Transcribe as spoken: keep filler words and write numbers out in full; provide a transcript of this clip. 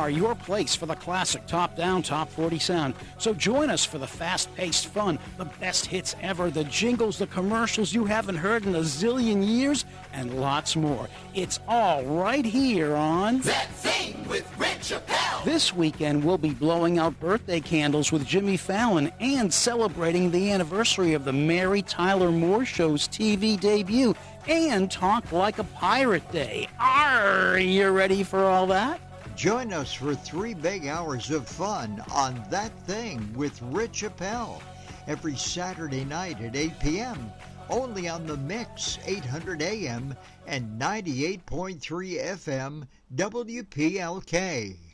are your place for the classic top-down Top forty sound. So join us for the fast-paced fun, the best hits ever, the jingles, the commercials you haven't heard in a zillion years, and lots more. It's all right here on That Thing with Rich Appel. This weekend, we'll be blowing out birthday candles with Jimmy Fallon and celebrating the anniversary of the Mary Tyler Moore Show's T V debut and Talk Like a Pirate Day. Are you ready for all that? Join us for three big hours of fun on That Thing with Rich Appel every Saturday night at eight p.m. only on The Mix, eight hundred A M and ninety-eight point three F M W P L K.